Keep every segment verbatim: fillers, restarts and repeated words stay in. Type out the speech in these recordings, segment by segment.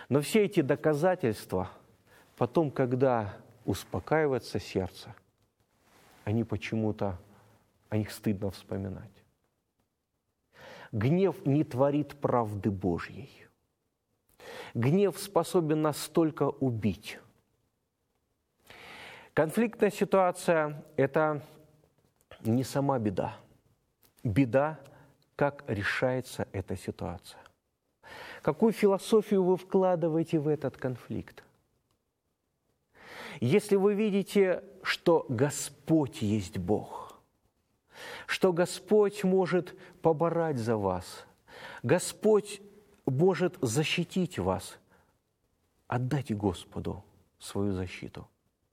Но все эти доказательства, потом, когда успокаивается сердце, они почему-то, о них стыдно вспоминать. Гнев не творит правды Божьей. Гнев способен настолько убить. Конфликтная ситуация – это не сама беда. Беда, как решается эта ситуация. Какую философию вы вкладываете в этот конфликт? Если вы видите, что Господь есть Бог, что Господь может побороть за вас, Господь может защитить вас, отдайте Господу свою защиту.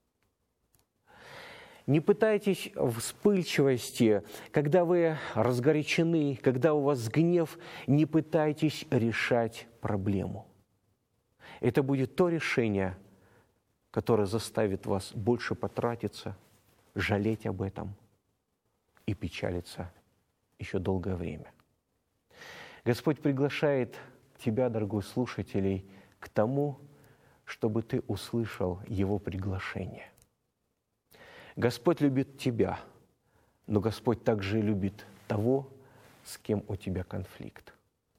Не пытайтесь в вспыльчивости, когда вы разгорячены, когда у вас гнев, не пытайтесь решать проблему. Это будет то решение, которое заставит вас больше потратиться, жалеть об этом и печалиться еще долгое время. Господь приглашает тебя, дорогой слушатель, к тому, чтобы ты услышал Его приглашение. Господь любит тебя, но Господь также и любит того, с кем у тебя конфликт.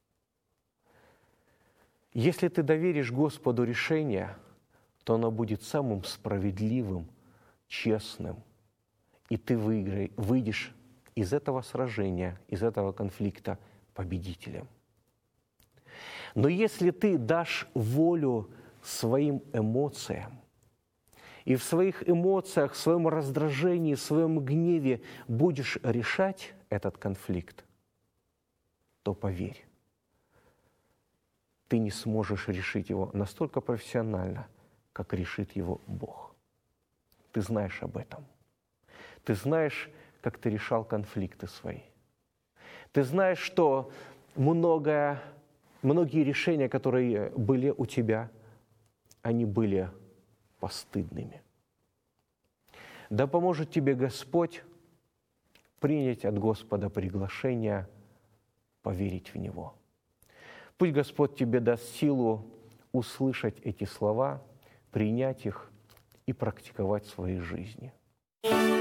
Если ты доверишь Господу решение, то оно будет самым справедливым, честным, и ты выиграй, выйдешь из этого сражения, из этого конфликта победителем. Но если ты дашь волю своим эмоциям, и в своих эмоциях, в своем раздражении, в своем гневе будешь решать этот конфликт, то поверь, ты не сможешь решить его настолько профессионально, как решит его Бог. Ты знаешь об этом. Ты знаешь, как ты решал конфликты свои. Ты знаешь, что многое, многие решения, которые были у тебя, они были постыдными. Да поможет тебе Господь принять от Господа приглашение поверить в Него. Пусть Господь тебе даст силу услышать эти слова, принять их и практиковать в своей жизни.